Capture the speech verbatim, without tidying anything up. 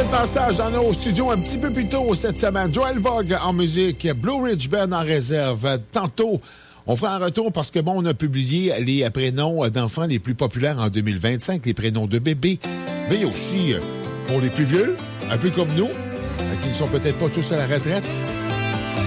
passage dans nos studios un petit peu plus tôt cette semaine. Joël Vogue en musique, Blue Ridge Band en réserve. Tantôt, on fera un retour parce que, bon, on a publié les prénoms d'enfants les plus populaires en deux mille vingt-cinq, les prénoms de bébés. Mais il y a aussi, pour les plus vieux, un peu comme nous, qui ne sont peut-être pas tous à la retraite,